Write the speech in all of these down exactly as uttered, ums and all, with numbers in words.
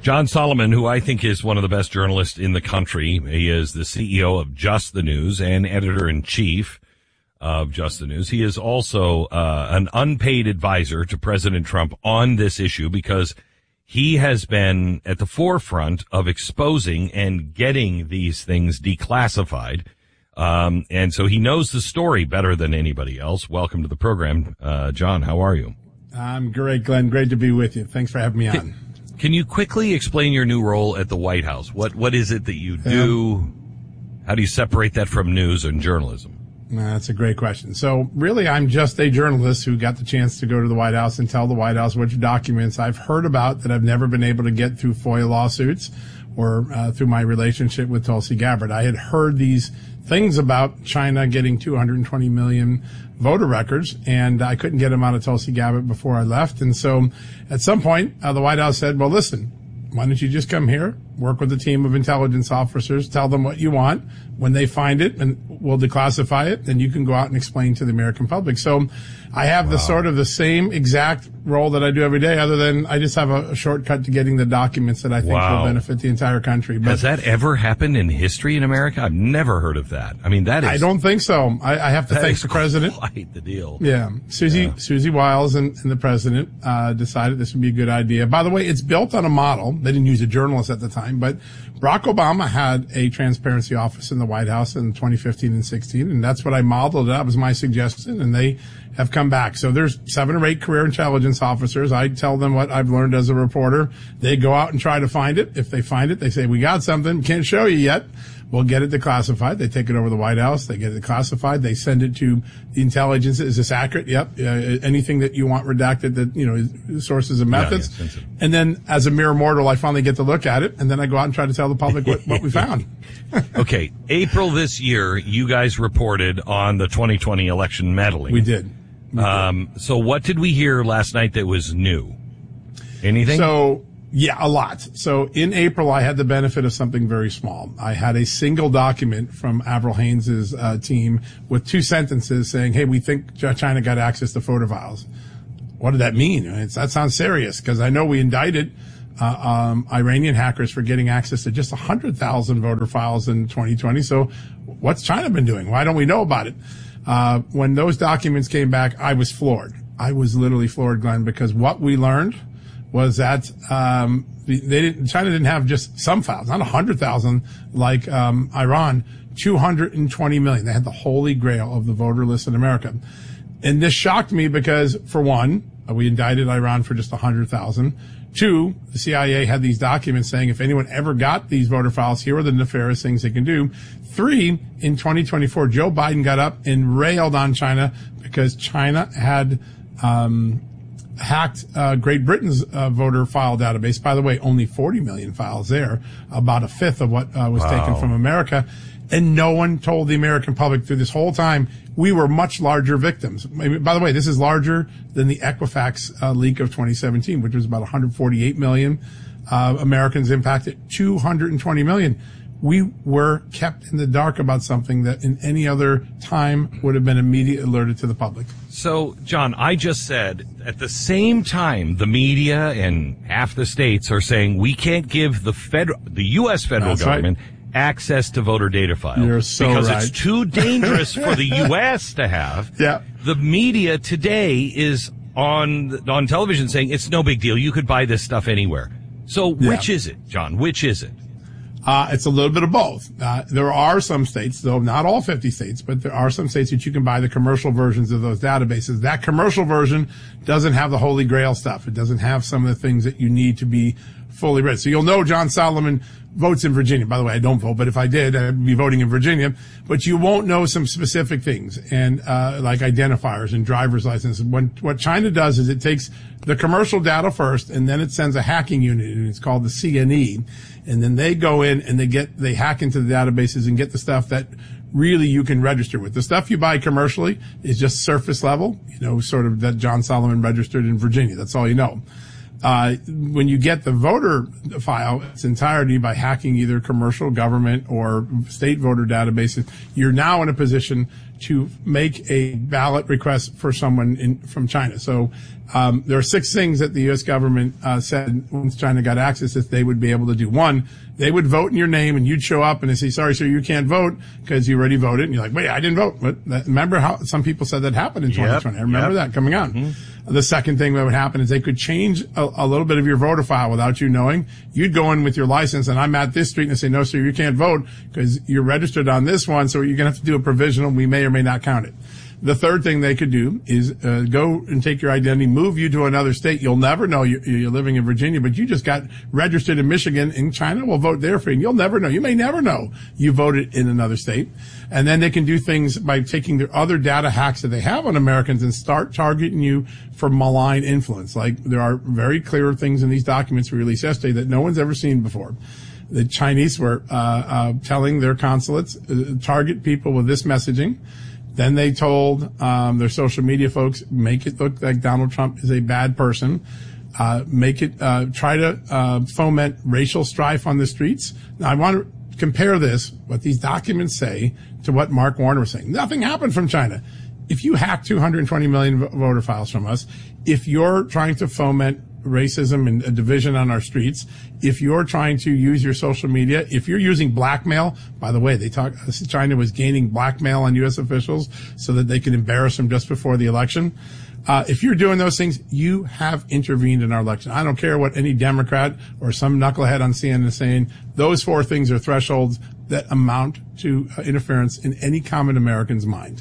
John Solomon, who I think is one of the best journalists in the country. He is the C E O of Just the News and editor-in-chief of Just the News. He is also uh, an unpaid advisor to President Trump on this issue because he has been at the forefront of exposing and getting these things declassified. Um, and so he knows the story better than anybody else. Welcome to the program. Uh, John, how are you? I'm great, Glenn. Great to be with you. Thanks for having me on. Can, can you quickly explain your new role at the White House? What, what is it that you do? Um, how do you separate that from news and journalism? That's a great question. So really, I'm just a journalist who got the chance to go to the White House and tell the White House which documents I've heard about that I've never been able to get through FOIA lawsuits or uh, through my relationship with Tulsi Gabbard. I had heard these things about China getting two hundred twenty million voter records, and I couldn't get them out of Tulsi Gabbard before I left. And so at some point, uh, the White House said, well, listen, why don't you just come here, work with a team of intelligence officers, tell them what you want. When they find it, and we'll declassify it, then you can go out and explain to the American public. So I have wow. the sort of the same exact role that I do every day, other than I just have a, a shortcut to getting the documents that I think wow. will benefit the entire country. But has that ever happened in history in America? I've never heard of that. I mean, that is... I don't think so. I, I have to thank the president. Quite the deal. Yeah. Susie, yeah. Susie Wiles and, and the president uh decided this would be a good idea. By the way, it's built on a model. They didn't use a journalist at the time, but Barack Obama had a transparency office in the White House in twenty fifteen and sixteen, and that's what I modeled. That was my suggestion, and they have come back. So there's seven or eight career intelligence officers. I tell them what I've learned as a reporter. They go out and try to find it. If they find it, they say, we got something, can't show you yet. We'll get it declassified. They take it over to the White House. They get it declassified. They send it to the intelligence. Is this accurate? Yep. Uh, anything that you want redacted, that, you know, sources and methods. Yeah, yeah, and then as a mere mortal, I finally get to look at it, and then I go out and try to tell the public what, what we found. Okay. April this year, you guys reported on the twenty twenty election meddling. We did. We um, did. So what did we hear last night that was new? Anything? So, yeah, a lot. So in April, I had the benefit of something very small. I had a single document from Avril Haines' uh, team with two sentences saying, hey, we think China got access to photo files. What did that mean? It's, that sounds serious, because I know we indicted uh, um, Iranian hackers for getting access to just one hundred thousand voter files in twenty twenty. So what's China been doing? Why don't we know about it? Uh, when those documents came back, I was floored. I was literally floored, Glenn, because what we learned was that um, they didn't, China didn't have just some files, not one hundred thousand like um, Iran, two hundred twenty million. They had the holy grail of the voter list in America. And this shocked me because, for one, we indicted Iran for just one hundred thousand. Two, the C I A had these documents saying if anyone ever got these voter files, here are the nefarious things they can do. Three, in twenty twenty-four, Joe Biden got up and railed on China because China had um hacked uh, Great Britain's uh, voter file database. By the way, only forty million files there, about a fifth of what uh, was wow. taken from America. And no one told the American public through this whole time we were much larger victims. By the way, this is larger than the Equifax uh, leak of twenty seventeen, which was about one hundred forty-eight million uh, Americans impacted, two hundred twenty million. We were kept in the dark about something that in any other time would have been immediately alerted to the public. So, John, I just said at the same time, the media and half the states are saying we can't give the federal, the U S federal That's government right. access to voter data files. You're so because right. it's too dangerous for the U S to have. Yeah. The media today is on on television saying it's no big deal. You could buy this stuff anywhere. So, yeah. which is it, John? Which is it? Uh, it's a little bit of both. Uh, there are some states, though not all fifty states, but there are some states that you can buy the commercial versions of those databases. That commercial version doesn't have the holy grail stuff. It doesn't have some of the things that you need to be fully read. So you'll know John Solomon votes in Virginia. By the way, I don't vote, but if I did, I'd be voting in Virginia. But you won't know some specific things, and uh like identifiers and driver's licenses. When what China does is it takes the commercial data first, and then it sends a hacking unit, and it's called the C N E. And then they go in and they get, they hack into the databases and get the stuff that really you can register with. The stuff you buy commercially is just surface level, you know, sort of that John Solomon registered in Virginia. That's all you know. Uh, when you get the voter file its entirety by hacking either commercial, government, or state voter databases, you're now in a position to make a ballot request for someone in, from China. So, um, there are six things that the U S government, uh, said once China got access that they would be able to do. One, they would vote in your name and you'd show up and they say, sorry, sir, you can't vote because you already voted. And you're like, wait, I didn't vote. But that, remember how some people said that happened in twenty twenty. Yep, I remember yep. that coming on. Mm-hmm. The second thing that would happen is they could change a, a little bit of your voter file without you knowing. You'd go in with your license and I'm at this street and they say, no, sir, you can't vote because you're registered on this one. So you're going to have to do a provisional. We may or may not count it. The third thing they could do is uh, go and take your identity, move you to another state. You'll never know you're, you're living in Virginia, but you just got registered in Michigan, and China will vote there for you. And you'll never know. You may never know you voted in another state. And then they can do things by taking their other data hacks that they have on Americans and start targeting you for malign influence. Like there are very clear things in these documents we released yesterday that no one's ever seen before. The Chinese were uh, uh telling their consulates, uh, target people with this messaging. Then they told um their social media folks, make it look like Donald Trump is a bad person. Uh make it uh try to uh foment racial strife on the streets. Now I want to compare this, what these documents say, to what Mark Warner was saying. Nothing happened from China. If you hack two hundred twenty million voter files from us, if you're trying to foment racism and a division on our streets, if you're trying to use your social media, if you're using blackmail, by the way, they talk, China was gaining blackmail on U S officials so that they could embarrass them just before the election. Uh, if you're doing those things, you have intervened in our election. I don't care what any Democrat or some knucklehead on C N N is saying. Those four things are thresholds that amount to uh, interference in any common American's mind.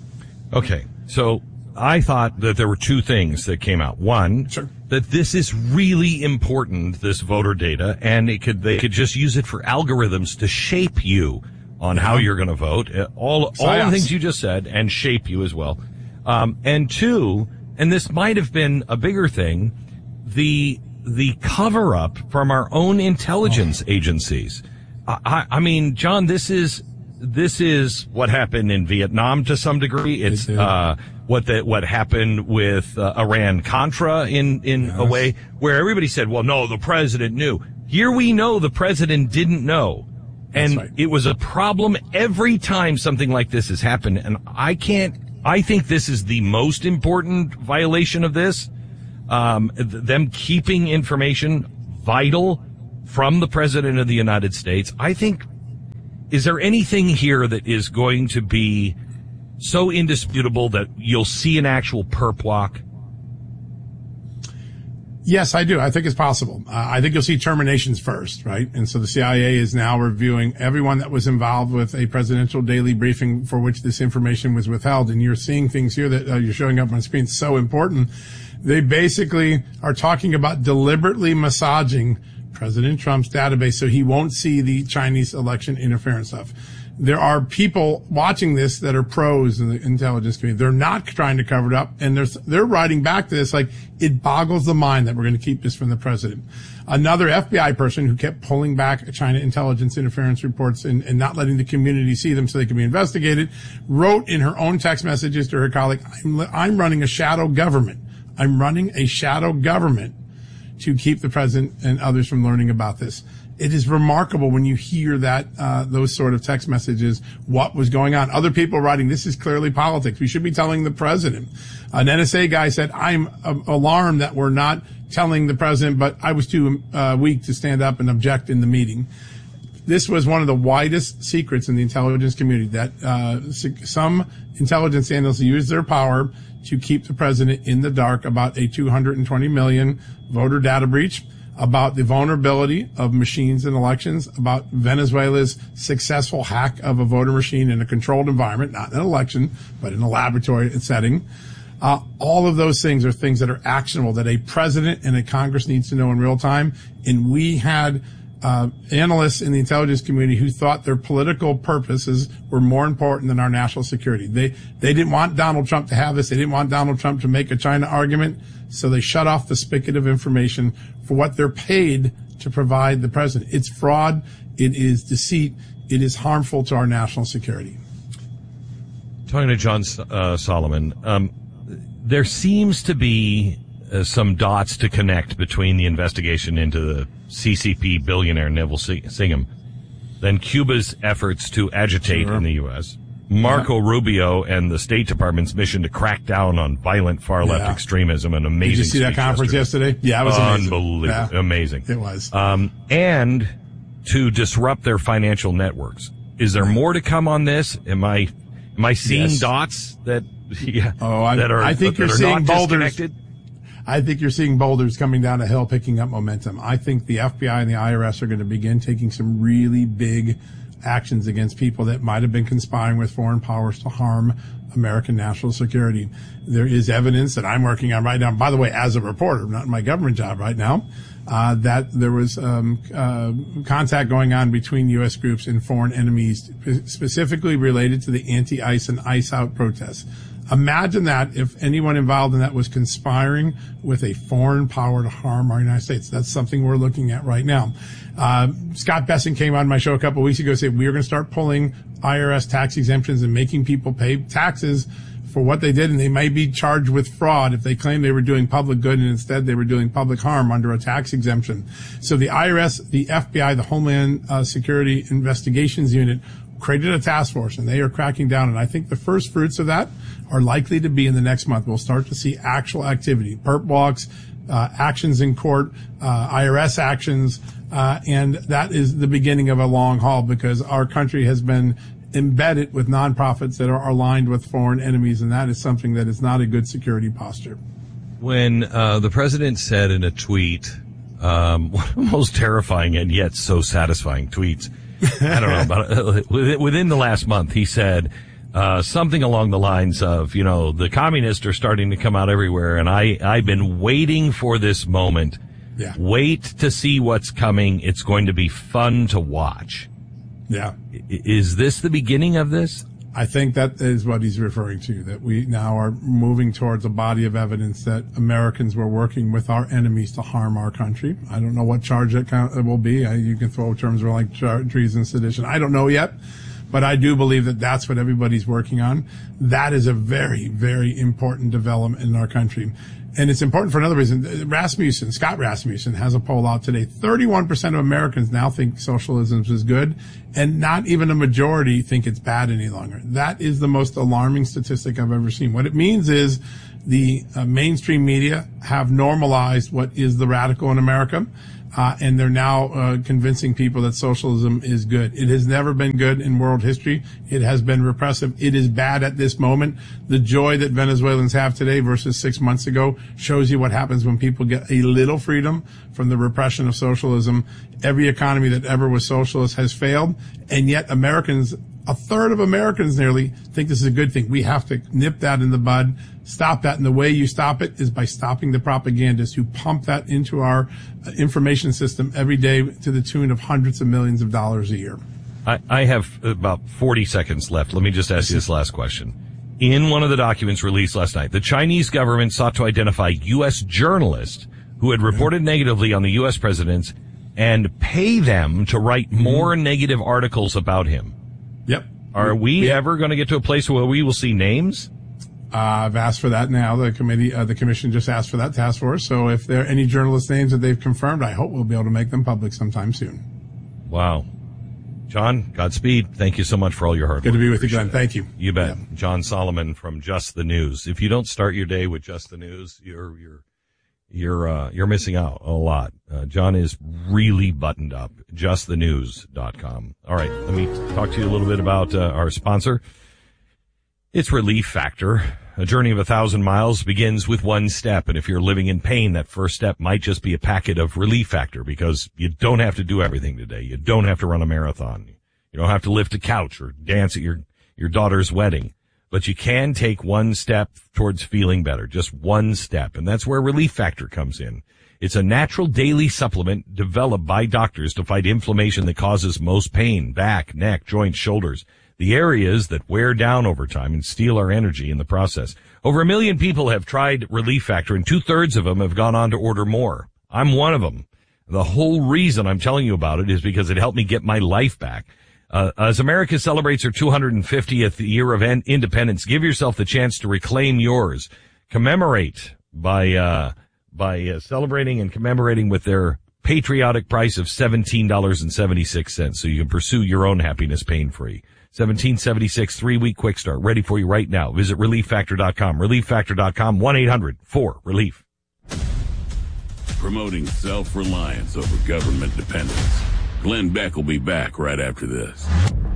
Okay. So I thought that there were two things that came out. One, sure. that this is really important, this voter data, and it could, they could just use it for algorithms to shape you on how you're going to vote. All, all the things you just said, and shape you as well. Um, and two, and this might have been a bigger thing, the, the cover up from our own intelligence oh. agencies. I, I mean, John, this is, this is what happened in Vietnam to some degree. It's, uh, what the, what happened with uh, Iran Contra in, in yes. a way where everybody said, well, no, the president knew. Here we know the president didn't know. And right. it was a problem every time something like this has happened. And I can't, I think this is the most important violation of this. Um, th- them keeping information vital from the president of the United States. I think, is there anything here that is going to be so indisputable that you'll see an actual perp walk? Yes, I do. I think it's possible. Uh, I think you'll see terminations first, right? And so the C I A is now reviewing everyone that was involved with a presidential daily briefing for which this information was withheld. And you're seeing things here that uh, you're showing up on screen. It's so important. They basically are talking about deliberately massaging President Trump's database so he won't see the Chinese election interference stuff. There are people watching this that are pros in the intelligence community. They're not trying to cover it up, and they're, they're writing back to this like, it boggles the mind that we're going to keep this from the president. Another F B I person who kept pulling back China intelligence interference reports and, and not letting the community see them so they can be investigated, wrote in her own text messages to her colleague, I'm, I'm running a shadow government. I'm running a shadow government to keep the president and others from learning about this. It is remarkable when you hear that, uh, those sort of text messages, what was going on. Other people writing, this is clearly politics. We should be telling the president. An N S A guy said, I'm uh, alarmed that we're not telling the president, but I was too uh, weak to stand up and object in the meeting. This was one of the widest secrets in the intelligence community, that uh, some intelligence analysts used their power to keep the president in the dark about a two hundred twenty million voter data breach, about the vulnerability of machines in elections, about Venezuela's successful hack of a voter machine in a controlled environment, not in an election, but in a laboratory setting. Uh, all of those things are things that are actionable that a president and a Congress needs to know in real time. And we had uh analysts in the intelligence community who thought their political purposes were more important than our national security. They they didn't want Donald Trump to have this. They didn't want Donald Trump to make a China argument. So they shut off the spigot of information for what they're paid to provide the president. It's fraud. It is deceit. It is harmful to our national security. Talking to John uh, Solomon, um, there seems to be uh, some dots to connect between the investigation into the C C P billionaire Neville Singham, then Cuba's efforts to agitate sure. in the U S, Marco yeah. Rubio and the State Department's mission to crack down on violent far-left yeah. extremism, an amazing Did you see that conference yesterday? yesterday? Yeah, it was amazing. Unbelievable. Yeah. Amazing. It was. Um, and to disrupt their financial networks. Is there more to come on this? Am I, am I seeing yes. dots that, yeah, oh, I, that are, I think that you're are seeing not boulders. disconnected? I think you're seeing boulders coming down a hill, picking up momentum. I think the F B I and the I R S are going to begin taking some really big actions against people that might have been conspiring with foreign powers to harm American national security. There is evidence that I'm working on right now, by the way, as a reporter, not in my government job right now, uh, that there was um, uh, contact going on between U S groups and foreign enemies, specifically related to the anti-ICE and ICE out protests. Imagine that if anyone involved in that was conspiring with a foreign power to harm our United States. That's something we're looking at right now. Uh, Scott Bessent came on my show a couple of weeks ago and said we are going to start pulling I R S tax exemptions and making people pay taxes for what they did, and they may be charged with fraud if they claim they were doing public good and instead they were doing public harm under a tax exemption. So the I R S, the F B I, the Homeland uh, Security Investigations Unit created a task force, and they are cracking down. And I think the first fruits of that are likely to be in the next month. We'll start to see actual activity, perp walks, uh, actions in court, uh, I R S actions, uh, and that is the beginning of a long haul because our country has been embedded with nonprofits that are aligned with foreign enemies, and that is something that is not a good security posture. When uh, the president said in a tweet, um, one of the most terrifying and yet so satisfying tweets, I don't know, about uh, within the last month, he said uh something along the lines of, you know, the communists are starting to come out everywhere, and I, I've been waiting for this moment. Yeah. Wait to see what's coming. It's going to be fun to watch. Yeah. Is this the beginning of this? I think that is what he's referring to, that we now are moving towards a body of evidence that Americans were working with our enemies to harm our country. I don't know what charge it will be. I, you can throw terms like treason, sedition. I don't know yet, but I do believe that that's what everybody's working on. That is a very, very important development in our country. And it's important for another reason. Rasmussen, Scott Rasmussen, has a poll out today. thirty-one percent of Americans now think socialism is good, and not even a majority think it's bad any longer. That is the most alarming statistic I've ever seen. What it means is the uh, mainstream media have normalized what is the radical in America. Uh, and they're now uh, convincing people that socialism is good. It has never been good in world history. It has been repressive. It is bad at this moment. The joy that Venezuelans have today versus six months ago shows you what happens when people get a little freedom from the repression of socialism. Every economy that ever was socialist has failed, and yet Americans, a third of Americans nearly, think this is a good thing. We have to nip that in the bud, stop that, and the way you stop it is by stopping the propagandists who pump that into our uh, information system every day to the tune of hundreds of millions of dollars a year. I, I have about forty seconds left. Let me just ask you this last question. In one of the documents released last night, the Chinese government sought to identify U S journalists who had reported negatively on the U S presidents and pay them to write more mm-hmm. negative articles about him. Yep. Are we yep. ever going to get to a place where we will see names? Uh, I've asked for that now. The committee, uh, the commission just asked for that task force. So if there are any journalist names that they've confirmed, I hope we'll be able to make them public sometime soon. Wow. John, Godspeed. Thank you so much for all your hard work. Good to be with you, Glenn. Thank you. You bet. Yeah. John Solomon from Just the News. If you don't start your day with Just the News, you're, you're, you're, uh, you're missing out a lot. Uh, John is really buttoned up. just the news dot com. All right. Let me talk to you a little bit about, uh, our sponsor. It's Relief Factor. A journey of a thousand miles begins with one step. And if you're living in pain, that first step might just be a packet of Relief Factor, because you don't have to do everything today. You don't have to run a marathon. You don't have to lift a couch or dance at your, your daughter's wedding, but you can take one step towards feeling better, just one step. And that's where Relief Factor comes in. It's a natural daily supplement developed by doctors to fight inflammation that causes most pain, back, neck, joints, shoulders, the areas that wear down over time and steal our energy in the process. Over a million people have tried Relief Factor, and two-thirds of them have gone on to order more. I'm one of them. The whole reason I'm telling you about it is because it helped me get my life back. Uh, as America celebrates her two hundred fiftieth year of independence, give yourself the chance to reclaim yours. Commemorate by uh by uh, celebrating and commemorating with their patriotic price of seventeen dollars and seventy-six cents, so you can pursue your own happiness pain-free. seventeen seventy-six, three-week quick start, ready for you right now. Visit relief factor dot com, relief factor dot com, one eight hundred four relief. Promoting self-reliance over government dependence. Glenn Beck will be back right after this.